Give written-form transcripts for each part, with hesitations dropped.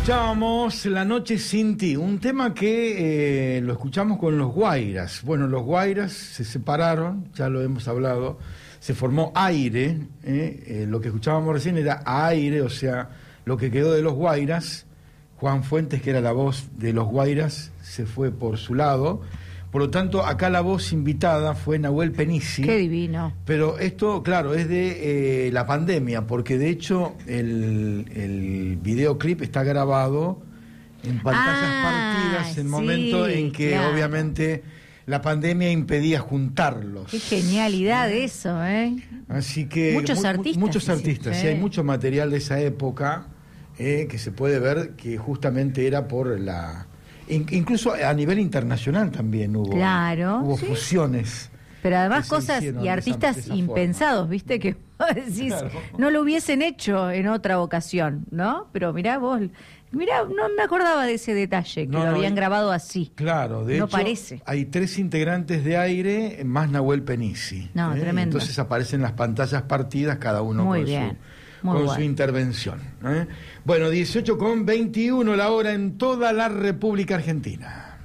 Escuchábamos La Noche Sin Ti, un tema que lo escuchamos con los Guairas. Bueno, los Guairas se separaron, ya lo hemos hablado, se formó Aire, lo que escuchábamos recién era Aire, o sea, lo que quedó de los Guairas. Juan Fuentes, que era la voz de los Guairas, se fue por su lado. Por lo tanto, acá la voz invitada fue Nahuel Penisi. ¡Qué divino! Pero esto, claro, es de la pandemia, porque de hecho el videoclip está grabado en pantallas partidas, en el momento en que claro, obviamente la pandemia impedía juntarlos. ¡Qué genialidad eso, eh! Así que muchos artistas, sí, hay mucho material de esa época que se puede ver que justamente era por la... Incluso a nivel internacional también hubo sí, fusiones. Pero además cosas y artistas impensados, forma. ¿Viste? Que vos decís, claro, no lo hubiesen hecho en otra ocasión, ¿no? Pero mirá vos, no me acordaba de ese detalle, que lo habían grabado así. Claro, de hecho, parece. Hay 3 integrantes de Aire, más Nahuel Penisi. No, tremendo. Entonces aparecen las pantallas partidas, cada uno muy con bien. Su intervención. Bueno, 18:21 la hora en toda la República Argentina.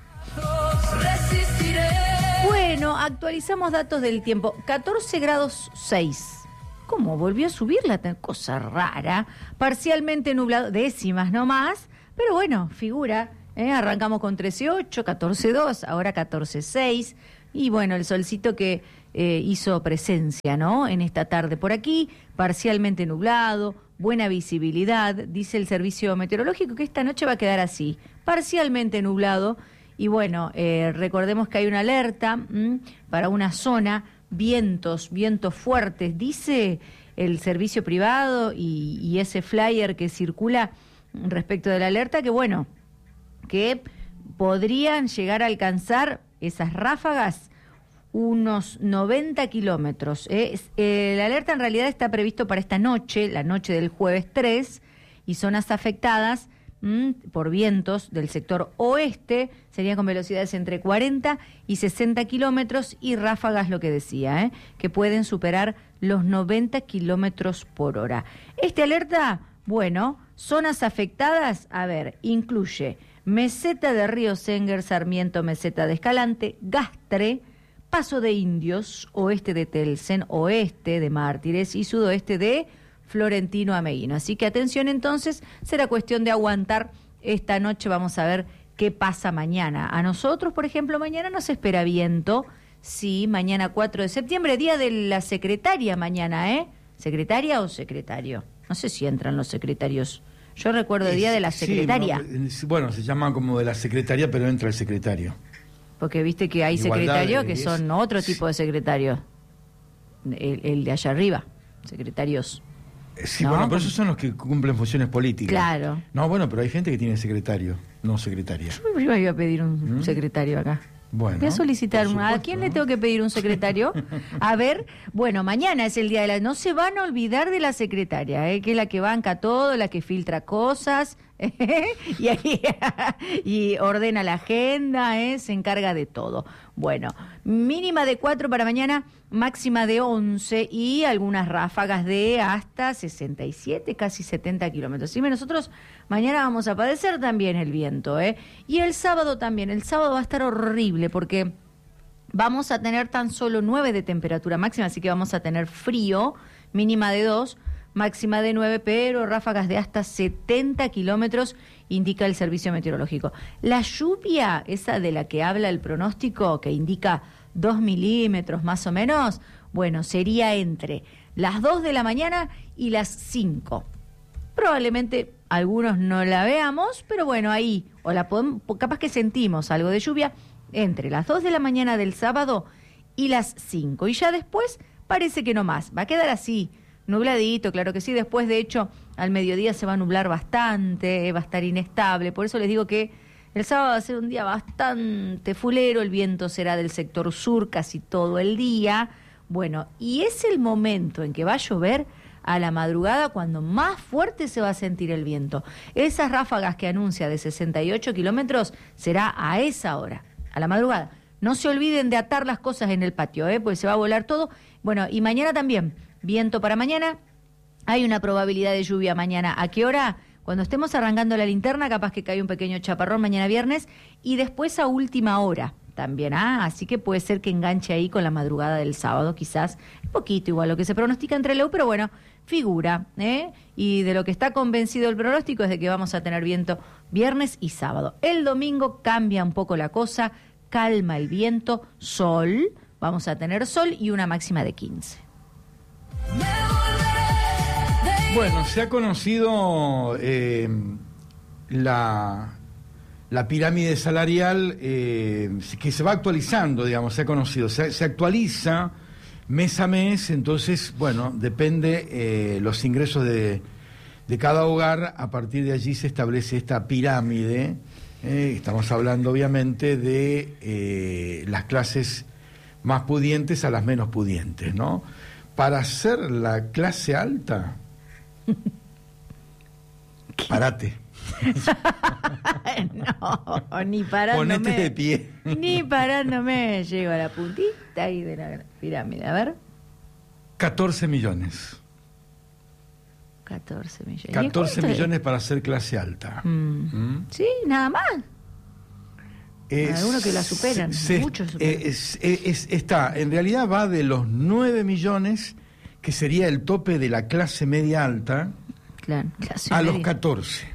Bueno, actualizamos datos del tiempo. 14 grados 6. ¿Cómo? Volvió a subir la cosa rara. Parcialmente nublado, décimas nomás, pero bueno, figura. Arrancamos con 13.8, 14.2, ahora 14.6. Y bueno, el solcito que hizo presencia, ¿no? En esta tarde por aquí, parcialmente nublado, buena visibilidad, dice el servicio meteorológico que esta noche va a quedar así, parcialmente nublado, y bueno, recordemos que hay una alerta para una zona, vientos fuertes, dice el servicio privado y ese flyer que circula respecto de la alerta, que bueno, que podrían llegar a alcanzar esas ráfagas unos 90 kilómetros. La alerta en realidad está previsto para esta noche, la noche del jueves 3, y zonas afectadas por vientos del sector oeste, serían con velocidades entre 40 y 60 kilómetros, y ráfagas, lo que decía, que pueden superar los 90 kilómetros por hora. Esta alerta, bueno, zonas afectadas, a ver, incluye Meseta de Río Senguer, Sarmiento, Meseta de Escalante, Gastre, Paso de Indios, oeste de Telsen, oeste de Mártires y sudoeste de Florentino Ameguino. Así que atención entonces, será cuestión de aguantar esta noche, vamos a ver qué pasa mañana. A nosotros, por ejemplo, mañana nos espera viento, sí, mañana 4 de septiembre, día de la secretaria mañana, ¿Secretaria o secretario? No sé si entran los secretarios. Yo recuerdo el día de la secretaria. Sí, bueno, se llama como de la secretaria, pero entra el secretario. Porque viste que hay secretarios que son otro tipo de secretarios. El de allá arriba, secretarios. Sí, ¿no? Bueno, pero esos son los que cumplen funciones políticas. Claro. No, bueno, pero hay gente que tiene secretario, no secretaria. Yo iba a pedir un secretario acá. Bueno, voy a solicitar ¿a quién le tengo que pedir un secretario? A ver, bueno, mañana es el día de la... No se van a olvidar de la secretaria, que es la que banca todo, la que filtra cosas, y ordena la agenda, se encarga de todo. Bueno, mínima de 4 para mañana, máxima de 11 y algunas ráfagas de hasta 67, casi 70 kilómetros. ¿Sí? Nosotros mañana vamos a padecer también el viento, y el sábado también. El sábado va a estar horrible porque vamos a tener tan solo 9 de temperatura máxima, así que vamos a tener frío, mínima de 2, máxima de 9, pero ráfagas de hasta 70 kilómetros, indica el servicio meteorológico. La lluvia, esa de la que habla el pronóstico, que indica 2 milímetros más o menos, bueno, sería entre las 2 de la mañana y las 5. Probablemente algunos no la veamos, pero bueno, ahí, o la podemos, capaz que sentimos algo de lluvia entre las 2 de la mañana del sábado y las 5. Y ya después parece que no más, va a quedar así, nubladito, claro que sí. Después, de hecho, al mediodía se va a nublar bastante, va a estar inestable. Por eso les digo que el sábado va a ser un día bastante fulero. El viento será del sector sur casi todo el día. Bueno, y es el momento en que va a llover a la madrugada cuando más fuerte se va a sentir el viento. Esas ráfagas que anuncia de 68 kilómetros será a esa hora, a la madrugada. No se olviden de atar las cosas en el patio, porque se va a volar todo. Bueno, y mañana también. Viento para mañana, hay una probabilidad de lluvia mañana. ¿A qué hora? Cuando estemos arrancando la linterna, capaz que cae un pequeño chaparrón mañana viernes y después a última hora también, así que puede ser que enganche ahí con la madrugada del sábado, quizás un poquito igual lo que se pronostica entre Leo, pero bueno, figura, y de lo que está convencido el pronóstico es de que vamos a tener viento viernes y sábado. El domingo cambia un poco la cosa, calma el viento, sol, vamos a tener sol y una máxima de 15. Bueno, se ha conocido la pirámide salarial que se va actualizando, digamos, se ha conocido, se actualiza mes a mes, entonces, bueno, depende los ingresos de cada hogar, a partir de allí se establece esta pirámide, estamos hablando obviamente de las clases más pudientes a las menos pudientes, ¿no? Para ser la clase alta, parate. No, ni parándome. Ponete de pie. Ni parándome, llego a la puntita ahí de la pirámide. A ver. 14 millones. 14 millones. 14 millones para ser clase alta. Sí, nada más. Algunos que la superan, muchos superan. En realidad va de los 9 millones, que sería el tope de la clase media alta, claro, a los 14.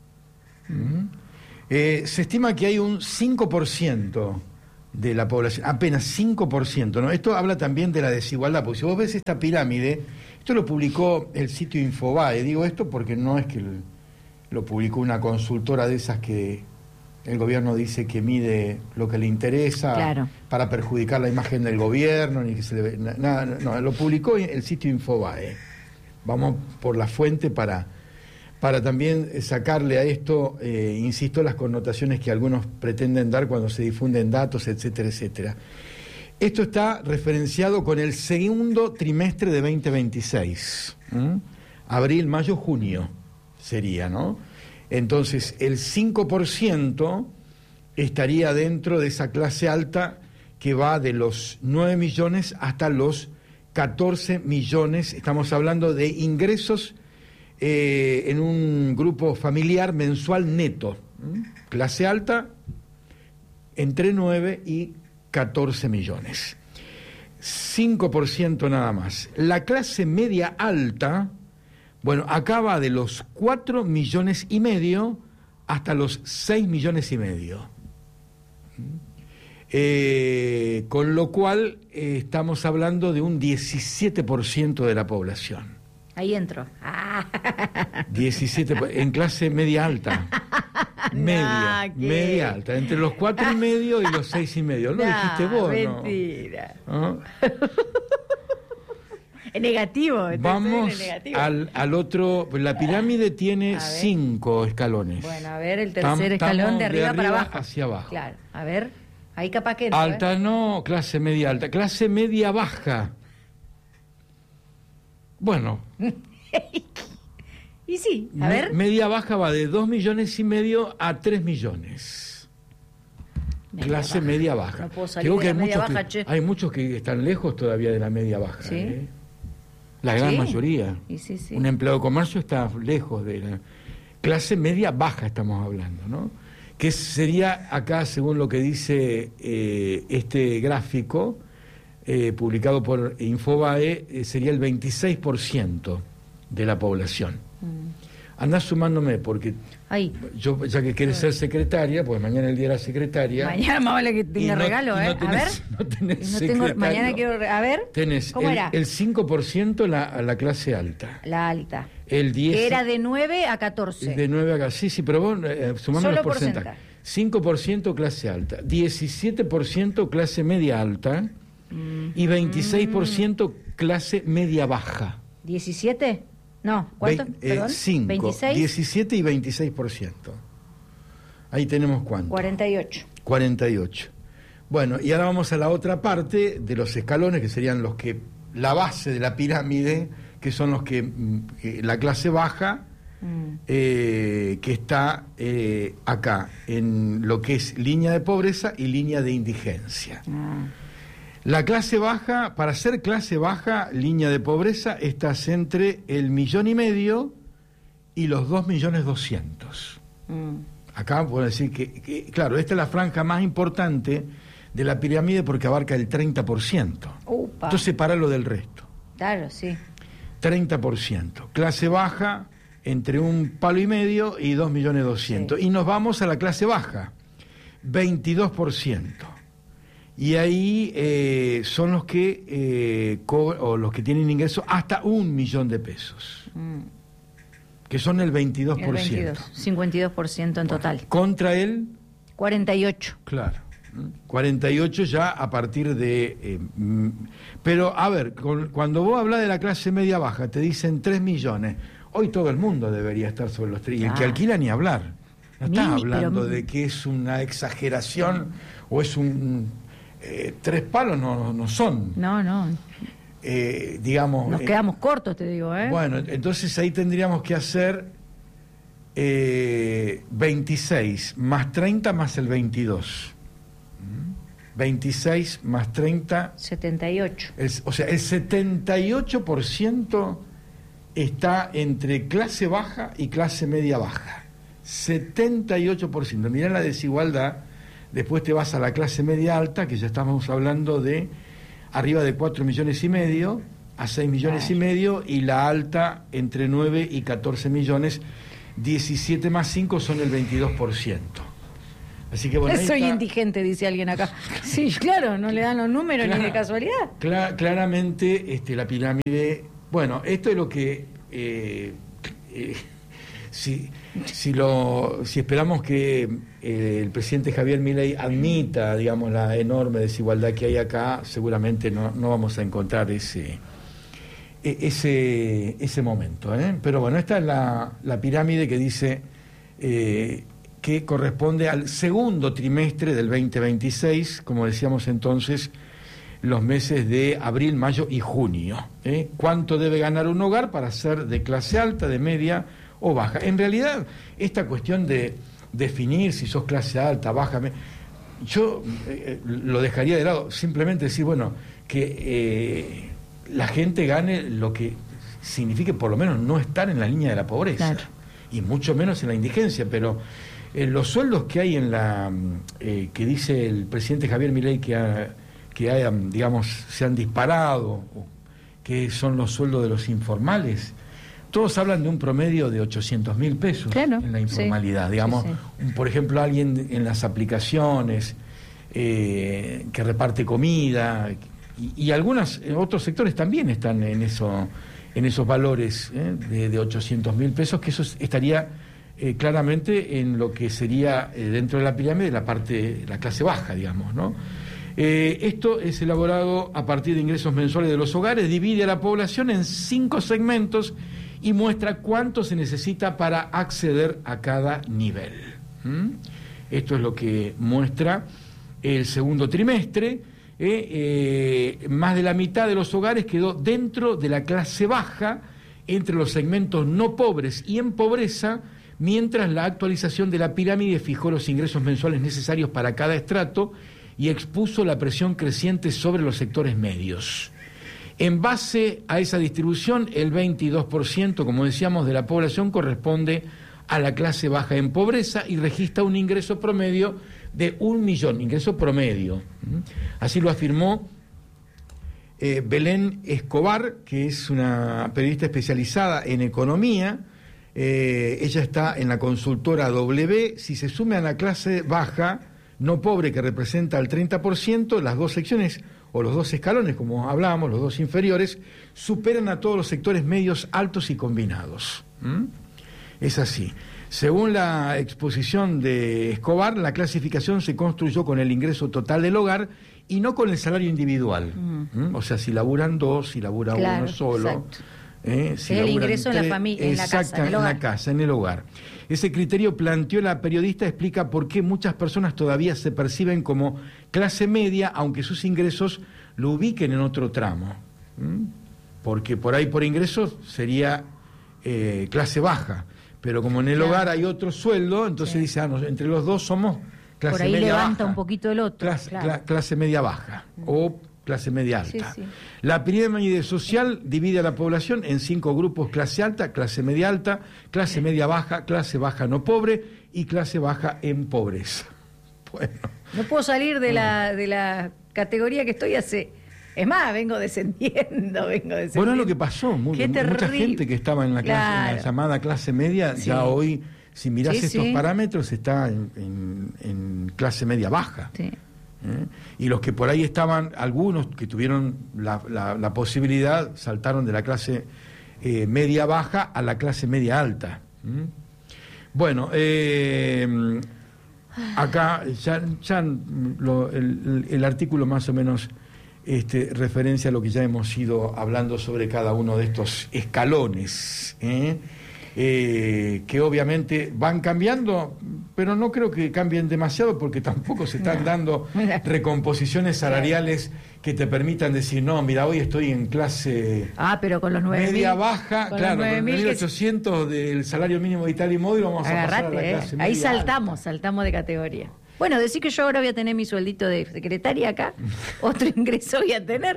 Se estima que hay un 5% de la población, apenas 5%, ¿no? Esto habla también de la desigualdad, porque si vos ves esta pirámide, esto lo publicó el sitio Infobae, digo esto porque no es que lo publicó una consultora de esas que el gobierno dice que mide lo que le interesa, claro, para perjudicar la imagen del gobierno, ni que se le nada, no, lo publicó el sitio Infobae. Vamos por la fuente para también sacarle a esto, insisto, las connotaciones que algunos pretenden dar cuando se difunden datos, etcétera, etcétera. Esto está referenciado con el segundo trimestre de 2026, abril, mayo, junio sería, ¿no? Entonces, el 5% estaría dentro de esa clase alta que va de los 9 millones hasta los 14 millones. Estamos hablando de ingresos en un grupo familiar mensual neto. Clase alta, entre 9 y 14 millones. 5% nada más. La clase media alta, bueno, acá va de los 4 millones y medio hasta los 6 millones y medio. Con lo cual estamos hablando de un 17% de la población. Ahí entro. 17 en clase media alta. Media alta, entre los 4 y medio y los 6 y medio. Lo dijiste vos, mentira. ¿no? Es negativo. Vamos al otro. La pirámide tiene 5 escalones. Bueno, a ver, el tercer escalón de arriba para abajo. Hacia abajo. Claro, a ver, ahí capaz que entro, alta no, clase media alta. Clase media baja. Bueno. Y sí, a ver. Media baja va de 2 millones y medio a 3 millones. Clase media baja. No puedo salir de la media baja, che. Hay muchos que están lejos todavía de la media baja. ¿Sí? La gran mayoría. Sí. Un empleado de comercio está lejos de la clase media baja, estamos hablando, ¿no? Que sería acá, según lo que dice este gráfico publicado por Infobae, sería el 26% de la población. Andás sumándome porque yo, ya que quieres ser secretaria, pues mañana es el día de la secretaria. Mañana más vale que tenga regalo, a ver. No tenés secretario. Mañana quiero, a ver. Tenés el 5% la clase alta. La alta. El 10. Que era de 9 a 14. De 9 a 14. Sí, pero vos sumame los porcentajes. 5% clase alta, 17% clase media alta y 26% clase media baja. ¿17? No, ¿cuánto? Perdón, 5, 26. 17 y 26%. Ahí tenemos cuánto. 48. Bueno, y ahora vamos a la otra parte de los escalones, que serían la base de la pirámide, que son los que la clase baja, que está acá, en lo que es línea de pobreza y línea de indigencia. La clase baja, para ser clase baja, línea de pobreza, estás entre el 1,5 millones y los 2.200.000. Acá puedo decir que, claro, esta es la franja más importante de la pirámide porque abarca el 30%. Upa. Entonces separalo del resto. Claro, sí. 30%. Clase baja, entre 1,5 palos y 2.200.000. Sí. Y nos vamos a la clase baja, 22%. Y ahí son los que o los que tienen ingresos hasta 1 millón de pesos, que son el 22%. El 22, 52% en total. Contra el 48. Claro. 48 ya a partir de... pero, a ver, cuando vos hablas de la clase media-baja, te dicen 3 millones. Hoy todo el mundo debería estar sobre los 3. Y el que alquila ni hablar. No estás hablando de que es una exageración o es un... 3 palos no son. No. Digamos... Nos quedamos cortos, te digo, ¿eh? Bueno, entonces ahí tendríamos que hacer 26 más 30 más el 22. 26 más 30... 78. O sea, el 78% está entre clase baja y clase media baja. 78%. Mirá la desigualdad. Después te vas a la clase media alta, que ya estamos hablando de arriba de 4,5 millones a 6,5 millones, y la alta entre 9 y 14 millones. 17 más 5 son el 22%. Así que bueno, soy indigente, dice alguien acá. Sí, claro, no le dan los números ni de casualidad. Claramente la pirámide... Bueno, esto es lo que... si esperamos que el presidente Javier Milei admita, digamos, la enorme desigualdad que hay acá, seguramente no vamos a encontrar ese momento, ¿eh? Pero bueno, esta es la pirámide que dice que corresponde al segundo trimestre del 2026, como decíamos entonces, los meses de abril, mayo y junio. ¿Cuánto debe ganar un hogar para ser de clase alta, de media o baja? En realidad, esta cuestión de definir si sos clase alta, baja, yo lo dejaría de lado. Simplemente decir, bueno, que la gente gane lo que signifique por lo menos no estar en la línea de la pobreza, claro, y mucho menos en la indigencia, pero los sueldos que hay en que dice el presidente Javier Milei que digamos, se han disparado, que son los sueldos de los informales, todos hablan de un promedio de 800.000 pesos, claro, en la informalidad, sí, digamos, sí. Por ejemplo, alguien en las aplicaciones que reparte comida, y otros sectores también están en esos valores de 800.000 pesos, que eso estaría claramente en lo que sería dentro de la pirámide la clase baja, digamos, ¿no? Esto es elaborado a partir de ingresos mensuales de los hogares, divide a la población en 5 segmentos y muestra cuánto se necesita para acceder a cada nivel. Esto es lo que muestra el segundo trimestre. Más de la mitad de los hogares quedó dentro de la clase baja, entre los segmentos no pobres y en pobreza, mientras la actualización de la pirámide fijó los ingresos mensuales necesarios para cada estrato y expuso la presión creciente sobre los sectores medios. En base a esa distribución, el 22%, como decíamos, de la población corresponde a la clase baja en pobreza y registra un ingreso promedio de 1 millón, ingreso promedio. Así lo afirmó Belén Escobar, que es una periodista especializada en economía. Ella está en la consultora W. Si se sume a la clase baja, no pobre, que representa el 30%, las dos secciones o los dos escalones, como hablábamos, los dos inferiores, superan a todos los sectores medios, altos y combinados. Es así. Según la exposición de Escobar, la clasificación se construyó con el ingreso total del hogar y no con el salario individual. O sea, si laburan dos, si labura uno solo. Si el ingreso en la familia, en la casa, en el hogar. Ese criterio, planteó la periodista, explica por qué muchas personas todavía se perciben como clase media, aunque sus ingresos lo ubiquen en otro tramo. Porque por ahí por ingresos sería clase baja, pero como en el hogar hay otro sueldo, entonces dice, entre los dos somos clase media baja. Por ahí levanta un poquito el otro. Clase media baja, o clase media alta. Sí, sí. La pirámide social divide a la población en 5 grupos: clase alta, clase media baja, clase baja no pobre y clase baja en pobreza. Bueno. No puedo salir de la categoría que estoy hace... Es más, vengo descendiendo. Bueno, es lo que pasó. Mucha gente que estaba en la clase, en la llamada clase media, ya hoy, si mirás estos parámetros, está en clase media baja. Sí. Y los que por ahí estaban, algunos que tuvieron la posibilidad, saltaron de la clase media baja a la clase media alta. Bueno, acá el artículo más o menos referencia a lo que ya hemos ido hablando sobre cada uno de estos escalones, que obviamente van cambiando, pero no creo que cambien demasiado, porque tampoco se están dando recomposiciones salariales que te permitan decir, no, mira, hoy estoy en clase pero con los 9.000, media baja, con claro, con 1.800 del salario mínimo vital y móvil vamos a pasar a la clase media ahí saltamos de categoría. Bueno, decir que yo ahora voy a tener mi sueldito de secretaria acá, otro ingreso voy a tener.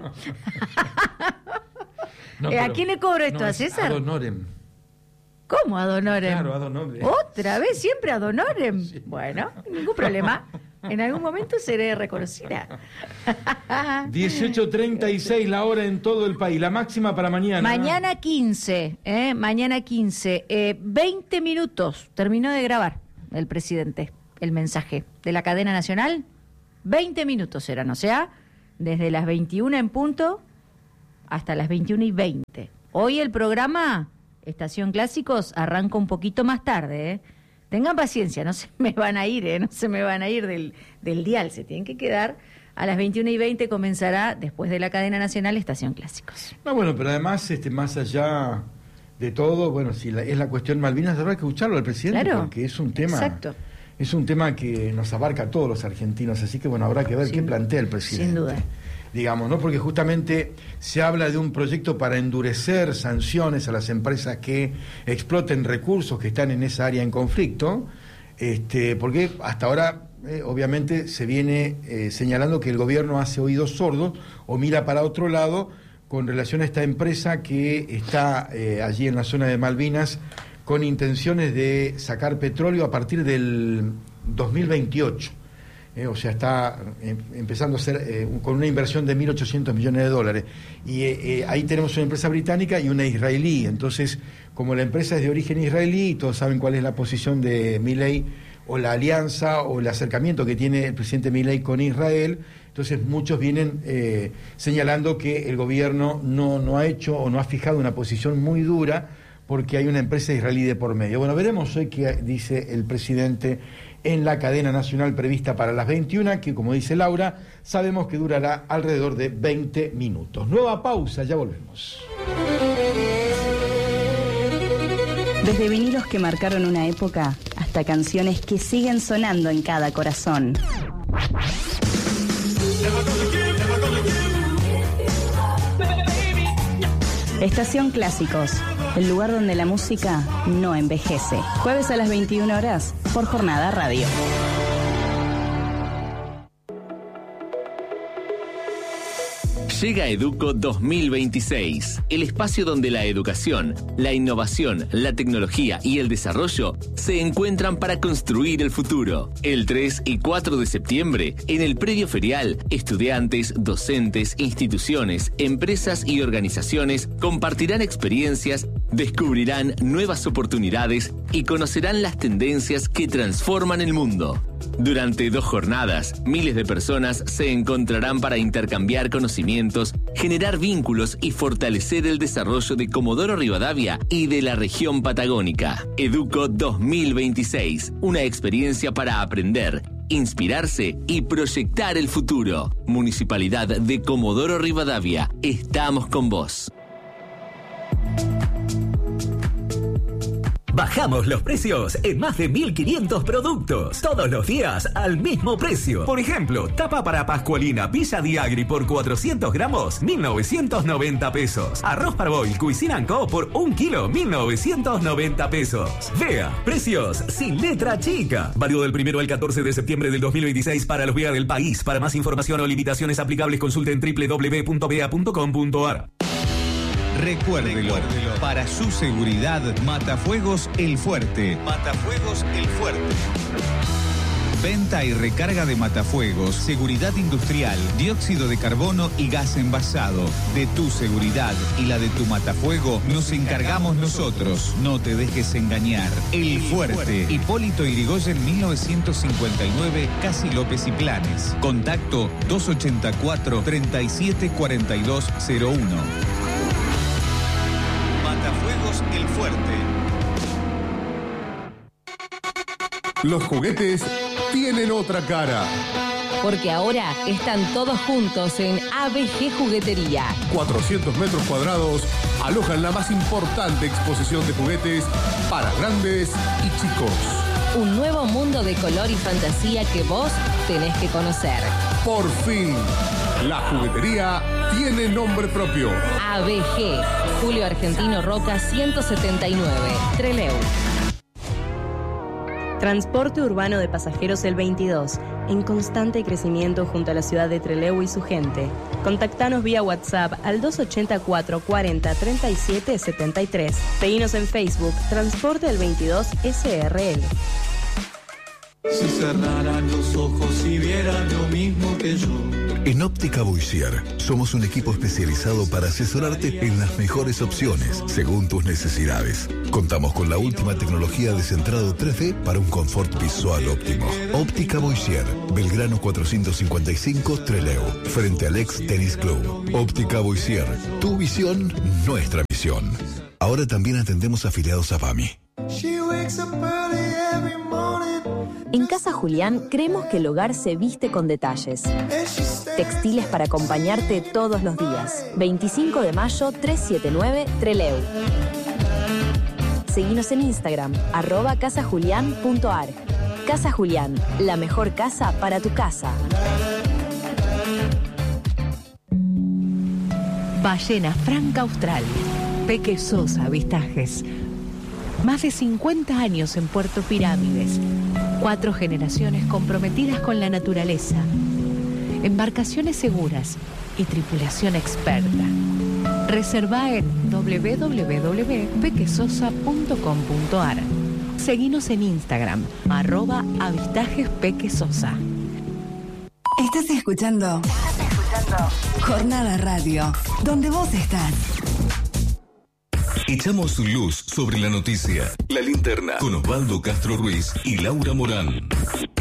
¿A quién le cobro esto? ¿A César? Ad honorem. ¿Cómo ad honorem? Claro, ad honorem. ¿Otra vez? ¿Siempre ad honorem? Sí. Bueno, ningún problema. En algún momento seré reconocida. 18:36 la hora en todo el país. La máxima para mañana. Mañana 15. Mañana 15. 20 minutos. Terminó de grabar el presidente el mensaje de la cadena nacional. 20 minutos eran, o sea, desde las 21 en punto hasta las 21:20. Hoy el programa Estación Clásicos arranca un poquito más tarde, Tengan paciencia, no se me van a ir, no se me van a ir del dial, se tienen que quedar. A las 21:20 comenzará, después de la cadena nacional, Estación Clásicos. No, bueno, pero además, más allá de todo, bueno, si es la cuestión Malvinas, habrá que escucharlo al presidente, claro, porque es un tema... Exacto. Es un tema que nos abarca a todos los argentinos, así que bueno, habrá que ver qué plantea el presidente. Sin duda. Digamos, ¿no? Porque justamente se habla de un proyecto para endurecer sanciones a las empresas que exploten recursos que están en esa área en conflicto, porque hasta ahora obviamente se viene señalando que el gobierno hace oídos sordos o mira para otro lado con relación a esta empresa que está allí en la zona de Malvinas, con intenciones de sacar petróleo a partir del 2028. O sea, está empezando a ser con una inversión de $1.800 millones. Y ahí tenemos una empresa británica y una israelí. Entonces, como la empresa es de origen israelí, y todos saben cuál es la posición de Milei, o la alianza, o el acercamiento que tiene el presidente Milei con Israel, entonces muchos vienen señalando que el gobierno no ha hecho o no ha fijado una posición muy dura, porque hay una empresa israelí de por medio. Bueno, veremos hoy qué dice el presidente en la cadena nacional prevista para las 21, que como dice Laura, sabemos que durará alrededor de 20 minutos. Nueva pausa, ya volvemos. Desde vinilos que marcaron una época hasta canciones que siguen sonando en cada corazón. Estación Clásicos, el lugar donde la música no envejece. Jueves a las 21 horas por Jornada Radio. Llega Educo 2026, el espacio donde la educación, la innovación, la tecnología y el desarrollo se encuentran para construir el futuro. El 3 y 4 de septiembre, en el predio ferial, estudiantes, docentes, instituciones, empresas y organizaciones compartirán experiencias, descubrirán nuevas oportunidades y conocerán las tendencias que transforman el mundo. Durante 2 jornadas, miles de personas se encontrarán para intercambiar conocimientos, generar vínculos y fortalecer el desarrollo de Comodoro Rivadavia y de la región patagónica. Educo 2026, una experiencia para aprender, inspirarse y proyectar el futuro. Municipalidad de Comodoro Rivadavia, estamos con vos. Bajamos los precios en más de 1.500 productos. Todos los días al mismo precio. Por ejemplo, tapa para Pascualina Villa Diagri por 400 gramos, 1.990 pesos. Arroz Parboil Cuisine & Co por 1 kilo, 1.990 pesos. Vea, precios sin letra chica. Válido del 1 al 14 de septiembre del 2026 para los VEA del país. Para más información o limitaciones aplicables, consulte en www.vea.com.ar. Recuérdelo, para su seguridad, Matafuegos El Fuerte. Matafuegos El Fuerte. Venta y recarga de matafuegos, seguridad industrial, dióxido de carbono y gas envasado. De tu seguridad y la de tu matafuego nos encargamos nosotros. No te dejes engañar. El Fuerte. Hipólito Yrigoyen 1959, Casi López y Planes. Contacto 284-374201. Matafuegos El Fuerte. Los juguetes tienen otra cara. Porque ahora están todos juntos en ABG Juguetería. 400 metros cuadrados alojan la más importante exposición de juguetes para grandes y chicos. Un nuevo mundo de color y fantasía que vos tenés que conocer. Por fin, la juguetería tiene nombre propio. ABG, Julio Argentino Roca 179, Trelew. Transporte urbano de pasajeros El 22, en constante crecimiento junto a la ciudad de Trelew y su gente. Contactanos vía WhatsApp al 284 40 37 73. Seguinos en Facebook, Transporte El 22 SRL. Si cerraran los ojos y vieran lo mismo que yo. En Óptica Boissier somos un equipo especializado para asesorarte en las mejores opciones según tus necesidades. Contamos con la última tecnología de centrado 3D para un confort visual óptimo. Óptica Boissier, Belgrano 455 Trelew, frente al ex Tennis Club. Óptica Boissier, tu visión, nuestra visión. Ahora también atendemos afiliados a PAMI. En Casa Julián creemos que el hogar se viste con detalles. Textiles para acompañarte todos los días. 25 de mayo 379 Trelew. Seguinos en Instagram, @casajulian.ar. Casa Julián, la mejor casa para tu casa. Ballena Franca Austral. Peque Sosa Avistajes. Más de 50 años en Puerto Pirámides. 4 generaciones comprometidas con la naturaleza. Embarcaciones seguras y tripulación experta. Reserva en www.pequesosa.com.ar. Seguinos en Instagram, @avistajespequesosa. Estás escuchando Jornada Radio, donde vos estás. Echamos luz sobre la noticia. La Linterna, con Osvaldo Castro Ruiz y Laura Morán.